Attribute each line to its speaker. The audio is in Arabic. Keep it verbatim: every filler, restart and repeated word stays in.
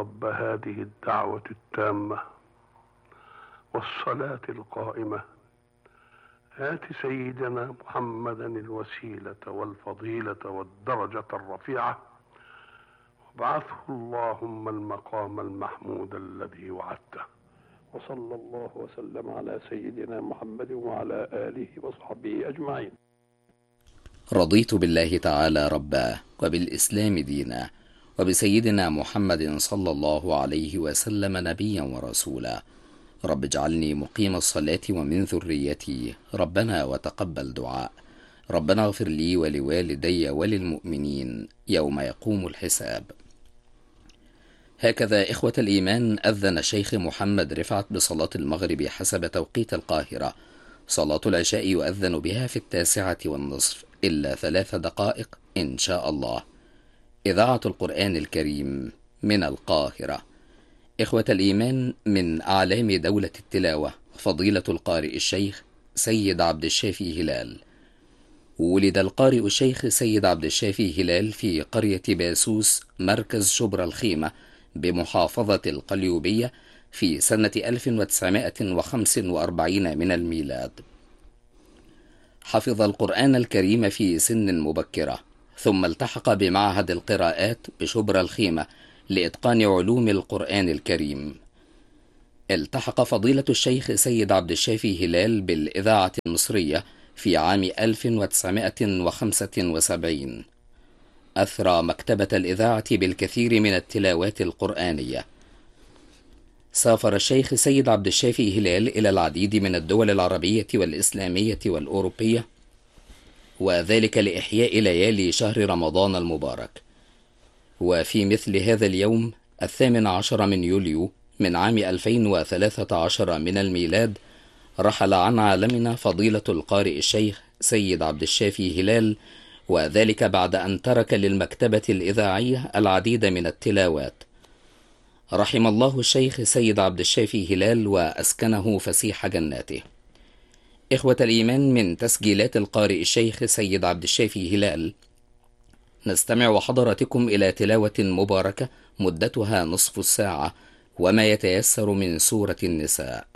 Speaker 1: رب هذه الدعوة التامة والصلاة القائمة آت سيدنا محمدا الوسيلة والفضيلة والدرجة الرفيعة وابعثه اللهم المقام المحمود الذي وعدته. وصلى الله وسلم على سيدنا محمد وعلى آله وصحبه أجمعين.
Speaker 2: رضيت بالله تعالى ربا وبالإسلام دينا وبسيدنا محمد صلى الله عليه وسلم نبيا ورسولا. رب اجعلني مقيم الصلاة ومن ذريتي ربنا وتقبل دعاء. ربنا اغفر لي ولوالدي وللمؤمنين يوم يقوم الحساب. هكذا إخوة الإيمان أذن الشيخ محمد رفعت بصلاة المغرب حسب توقيت القاهرة. صلاة العشاء يؤذن بها في التاسعة والنصف إلا ثلاث دقائق إن شاء الله. إذاعة القرآن الكريم من القاهرة. إخوة الإيمان، من أعلام دولة التلاوة فضيلة القارئ الشيخ سيد عبد الشافي هلال. ولد القارئ الشيخ سيد عبد الشافي هلال في قرية باسوس مركز شبرا الخيمة بمحافظة القليوبية في سنة ألف وتسعمائة وخمسة وأربعين من الميلاد. حفظ القرآن الكريم في سن مبكرة، ثم التحق بمعهد القراءات بشبرا الخيمة لإتقان علوم القرآن الكريم. التحق فضيلة الشيخ سيد عبد الشافي هلال بالإذاعة المصرية في عام ألف وتسعمائة وخمسة وسبعين. أثرى مكتبة الإذاعة بالكثير من التلاوات القرآنية. سافر الشيخ سيد عبد الشافي هلال إلى العديد من الدول العربية والإسلامية والأوروبية، وذلك لإحياء ليالي شهر رمضان المبارك. وفي مثل هذا اليوم الثامن عشر من يوليو من عام ألفين وثلاثة عشر من الميلاد رحل عن عالمنا فضيلة القارئ الشيخ سيد عبد الشافي هلال، وذلك بعد أن ترك للمكتبة الإذاعية العديد من التلاوات. رحم الله الشيخ سيد عبد الشافي هلال وأسكنه فسيح جناته. إخوة الإيمان، من تسجيلات القارئ الشيخ سيد عبد الشافي هلال نستمع وحضراتكم إلى تلاوة مباركة مدتها نصف الساعة وما يتيسر من سورة النساء.